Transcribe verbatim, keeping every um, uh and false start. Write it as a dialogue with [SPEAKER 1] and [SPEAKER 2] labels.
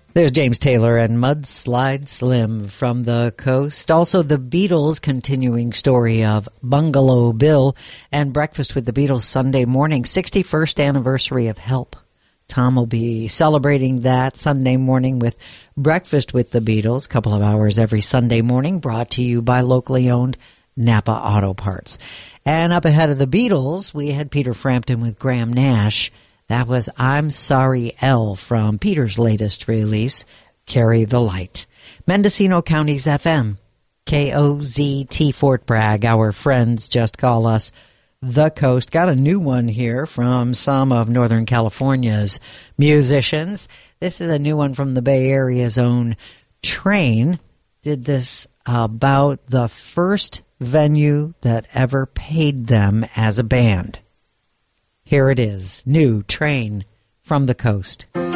[SPEAKER 1] There's James Taylor and Mudslide Slim from the Coast. Also, the Beatles' continuing story of Bungalow Bill and Breakfast with the Beatles Sunday morning, sixty-first anniversary of Help. Tom will be celebrating that Sunday morning with Breakfast with the Beatles, a couple of hours every Sunday morning, brought to you by locally owned Napa Auto Parts. And up ahead of the Beatles, we had Peter Frampton with Graham Nash. That was I'm Sorry, Elle, from Peter's latest release, Carry the Light. Mendocino County's F M, K O Z T Fort Bragg. Our friends just call us The Coast. Got a new one here from some of Northern California's musicians. This is a new one from the Bay Area's own Train. Did this about the first venue that ever paid them as a band. Here it is, new Train from the Coast.